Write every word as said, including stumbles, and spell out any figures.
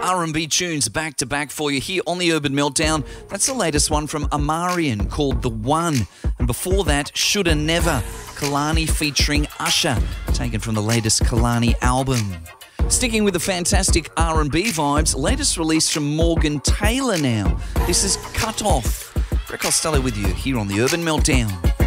R and B tunes back to back for you here on the Urban Meltdown. That's the latest one from Amarian called The One. And before that, Shoulda Never, Kalani featuring Usher, taken from the latest Kalani album. Sticking with the fantastic R and B vibes, latest release from Morgan Taylor now. This is Cut Off. Brett Costello with you here on the Urban Meltdown.